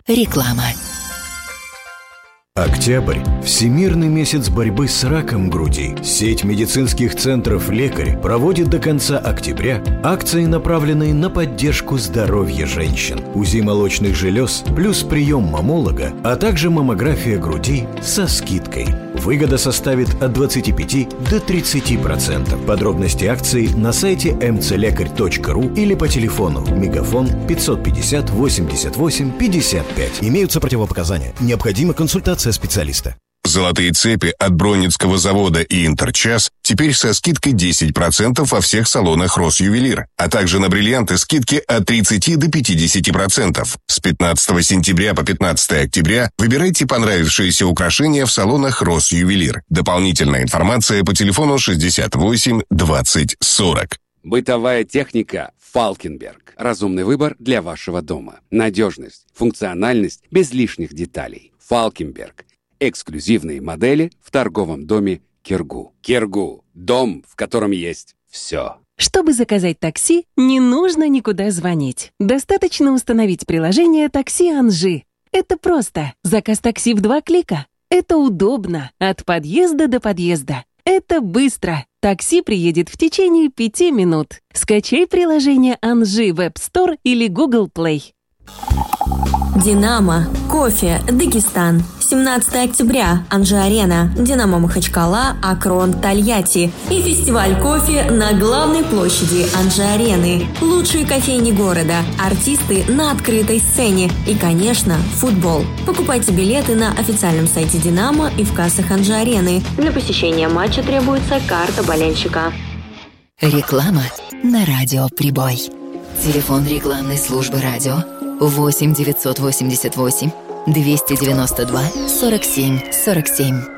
Реклама. Октябрь – Всемирный месяц борьбы с раком груди. Сеть медицинских центров «Лекарь» проводит до конца октября акции, направленные на поддержку здоровья женщин. УЗИ молочных желез плюс прием маммолога, а также маммография груди со скидкой. Выгода составит от 25 до 30%. Подробности акции на сайте mcлекарь.ру или по телефону Мегафон 550 88 55. Имеются противопоказания. Необходима консультация специалиста. Золотые цепи от Бронницкого завода и Интерчас теперь со скидкой 10% во всех салонах Росювелир, а также на бриллианты скидки от 30 до 50%. С 15 сентября по 15 октября выбирайте понравившиеся украшения в салонах Росювелир. Дополнительная информация по телефону 68 20 40. Бытовая техника «Фалкенберг». Разумный выбор для вашего дома. Надежность, функциональность без лишних деталей. «Фалкенберг». Эксклюзивные модели в торговом доме «Киргу». «Киргу» – дом, в котором есть все. Чтобы заказать такси, не нужно никуда звонить. Достаточно установить приложение «Такси Анжи». Это просто. Заказ такси в 2 клика. Это удобно. От подъезда до подъезда. Это быстро. Такси приедет в течение 5 минут. Скачай приложение Анжи в App Store или Google Play. Динамо, кофе, Дагестан. 17 октября. Анжи-арена. Динамо Махачкала, Акрон, Тольятти. И фестиваль кофе на главной площади Анжи-арены. Лучшие кофейни города, артисты на открытой сцене и, конечно, футбол. Покупайте билеты на официальном сайте Динамо и в кассах Анжи-арены. Для посещения матча требуется карта болельщика. Реклама на радио «Прибой». Телефон рекламной службы радио 8 988 292 47 47.